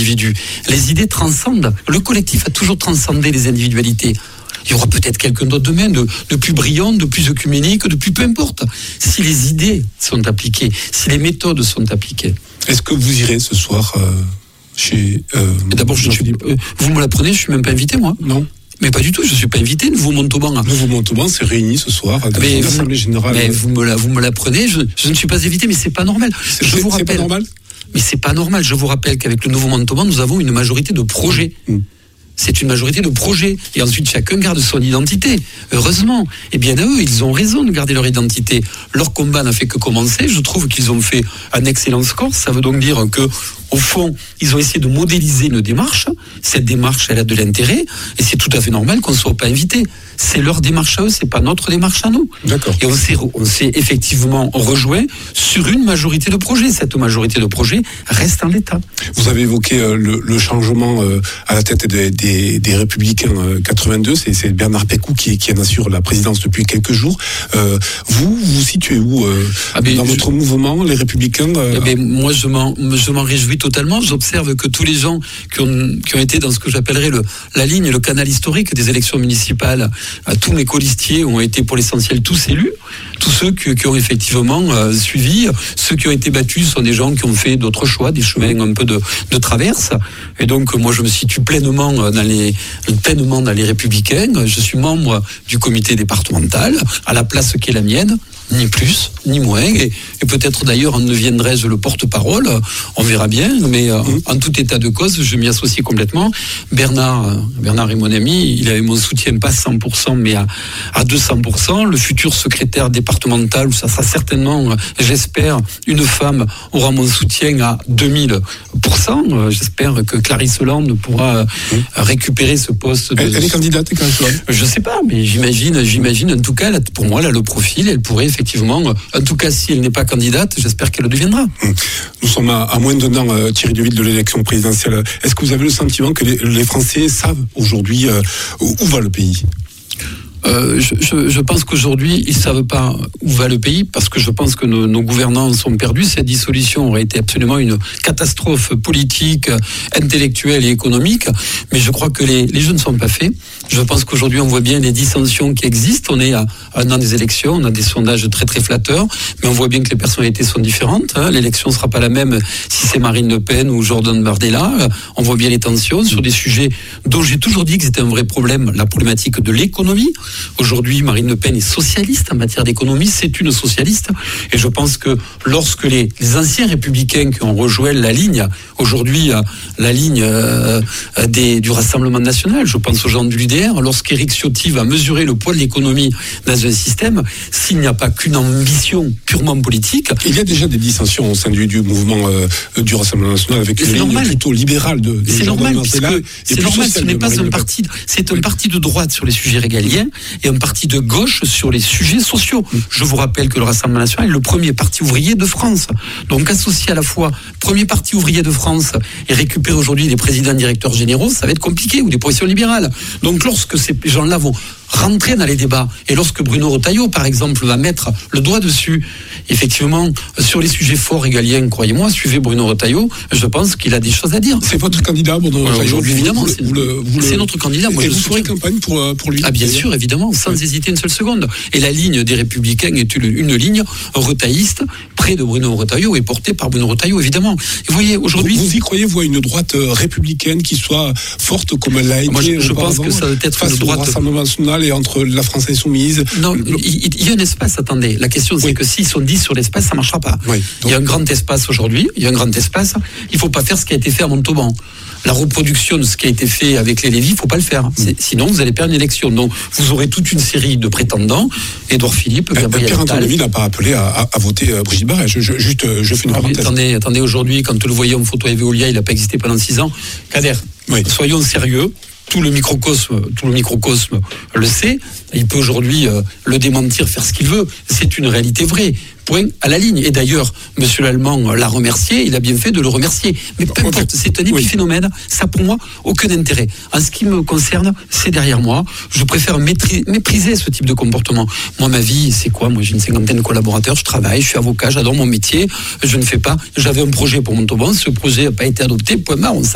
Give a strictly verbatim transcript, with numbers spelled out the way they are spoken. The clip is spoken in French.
individus. Les idées transcendent. Le collectif a toujours transcendé les individualités. Il y aura peut-être quelqu'un d'autre demain, de, de plus brillant, de plus œcuménique, de plus peu importe. Si les idées sont appliquées, si les méthodes sont appliquées. Est-ce que vous irez ce soir euh, chez... Euh, D'abord, je suis, euh, vous me l'apprenez, je ne suis même pas invité, moi. Non. Mais pas du tout, je ne suis pas invité. Nouveau Montauban. Nouveau Montauban s'est réuni ce soir à l'Assemblée générale. Mais vous me, la, vous me l'apprenez, je, je ne suis pas invité, mais ce n'est pas normal. C'est, je c'est, vous rappelle, c'est pas normal mais ce n'est pas normal. Je vous rappelle qu'avec le Nouveau Montauban, nous avons une majorité de projets. Mmh. C'est une majorité de projets. Et ensuite, chacun garde son identité. Heureusement. Et bien à eux, ils ont raison de garder leur identité. Leur combat n'a fait que commencer. Je trouve qu'ils ont fait un excellent score. Ça veut donc dire que, au fond, ils ont essayé de modéliser une démarche. Cette démarche, elle a de l'intérêt. Et c'est tout à fait normal qu'on ne soit pas invité. C'est leur démarche à eux, c'est pas notre démarche à nous. D'accord. Et on s'est, on s'est effectivement rejoint sur une majorité de projets. Cette majorité de projets reste en l'état. Vous avez évoqué euh, le, le changement euh, à la tête des, des, des Républicains euh, quatre-vingt-deux. C'est, c'est Bernard Pécou qui, qui en assure la présidence depuis quelques jours. Euh, vous, vous situez où euh, ah ben, dans je, votre mouvement, les Républicains euh, eh ben, moi, je m'en, je m'en réjouis totalement. J'observe que tous les gens qui ont, qui ont été dans ce que j'appellerais le, la ligne, le canal historique des élections municipales, tous mes colistiers ont été pour l'essentiel tous élus. Tous ceux qui, qui ont effectivement euh, suivi, ceux qui ont été battus sont des gens qui ont fait d'autres choix, des chemins un peu de, de traverse. Et donc moi je me situe pleinement dans les pleinement dans les Républicains. Je suis membre du comité départemental à la place qui est la mienne. Ni plus, ni moins, et, et peut-être d'ailleurs en deviendrai-je le porte-parole, on verra bien, mais euh, mmh. en tout état de cause, je m'y associe complètement. Bernard, euh, Bernard est mon ami, il avait mon soutien pas cent pour cent, mais à, à deux cents pour cent. Le futur secrétaire départemental, où ça sera certainement, euh, j'espère, une femme aura mon soutien à deux mille pour cent. Euh, j'espère que Clarisse Hollande pourra euh, mmh. récupérer ce poste. De, elle, elle est candidate, Clarisse Hollande ? Je sais pas, mais j'imagine, j'imagine, en tout cas, là, pour moi, là, le profil, elle pourrait effectivement, en tout cas, si elle n'est pas candidate, j'espère qu'elle le deviendra. Nous sommes à, à moins d'un an, euh, Thierry Deville, de l'élection présidentielle. Est-ce que vous avez le sentiment que les, les Français savent aujourd'hui euh, où, où va le pays ? Euh, je, je, je pense qu'aujourd'hui, ils ne savent pas où va le pays, parce que je pense que nos, nos gouvernants sont perdus. Cette dissolution aurait été absolument une catastrophe politique, intellectuelle et économique. Mais je crois que les, les jeux ne sont pas faits. Je pense qu'aujourd'hui, on voit bien les dissensions qui existent. On est à un an des élections, on a des sondages très très flatteurs, mais on voit bien que les personnalités sont différentes. Hein. L'élection ne sera pas la même si c'est Marine Le Pen ou Jordan Bardella. On voit bien les tensions sur des sujets dont j'ai toujours dit que c'était un vrai problème, la problématique de l'économie. Aujourd'hui, Marine Le Pen est socialiste en matière d'économie, c'est une socialiste. Et je pense que lorsque les, les anciens républicains qui ont rejoint la ligne, aujourd'hui la ligne euh, des, du Rassemblement national, je pense aux gens de l'U D R, lorsqu'Éric Ciotti va mesurer le poids de l'économie dans un système, s'il n'y a pas qu'une ambition purement politique... Il y a déjà des dissensions au sein du, du mouvement euh, du Rassemblement national avec une ligne normal. plutôt libérale de, de C'est normal, puisque c'est normal, ce n'est pas un parti, c'est un oui. parti de droite sur les sujets régaliens et un parti de gauche sur les sujets sociaux. Mmh. Je vous rappelle que le Rassemblement national est le premier parti ouvrier de France. Donc associé à la fois premier parti ouvrier de France et récupérer aujourd'hui des présidents directeurs généraux, ça va être compliqué, ou des positions libérales. Donc lorsque ces gens-là vont rentrer dans les débats, et lorsque Bruno Retailleau, par exemple, va mettre le doigt dessus, effectivement, sur les sujets forts régaliens, croyez-moi, suivez Bruno Retailleau, je pense qu'il a des choses à dire. C'est votre candidat, Bruno Retailleau ? Aujourd'hui, évidemment, c'est, vous le, vous c'est le... notre candidat. Moi, et je vous ferez campagne pour, pour lui ? Ah, bien sûr, évidemment, sans oui. hésiter une seule seconde. Et la ligne des Républicains est une, une ligne retailliste, près de Bruno Retailleau, et portée par Bruno Retailleau, évidemment. Et vous voyez, aujourd'hui... Vous, vous y croyez, vous, à une droite républicaine qui soit forte comme elle l'a été ? Moi, je, je pense que ça doit être face une droite... au Rassemblement national et entre la France insoumise. Non, le... il, il y a un espace, attendez. La question, c'est oui. que s'ils sont dix sur l'espace, ça ne marchera pas. Oui, donc... Il y a un grand espace aujourd'hui, il y a un grand espace. Il ne faut pas faire ce qui a été fait à Montauban. La reproduction de ce qui a été fait avec les Lévis, il ne faut pas le faire. C'est, sinon, vous allez perdre une élection. Donc, vous aurez toute une série de prétendants. Édouard Philippe, Gabriel Attal. Pierre Antoine n'a pas appelé à, à, à voter euh, Brigitte Barrès. Je, je, juste, je fais une parenthèse. Attendez, attendez, aujourd'hui, quand le voyons en photo à Veolia, il n'a pas existé pendant six ans. Kader, oui. soyons sérieux. Tout le microcosme, tout le microcosme le sait. Il peut aujourd'hui euh, le démentir, faire ce qu'il veut. C'est une réalité vraie. Point à la ligne. Et d'ailleurs, Monsieur l'Allemand l'a remercié. Il a bien fait de le remercier. Mais peu importe, okay. c'est un épiphénomène. Oui. Ça, pour moi, aucun intérêt. En ce qui me concerne, c'est derrière moi. Je préfère métri- mépriser ce type de comportement. Moi, ma vie, c'est quoi ? Moi, j'ai une cinquantaine de collaborateurs. Je travaille, je suis avocat, j'adore mon métier. Je ne fais pas. J'avais un projet pour Montauban. Ce projet n'a pas été adopté. Point barre. On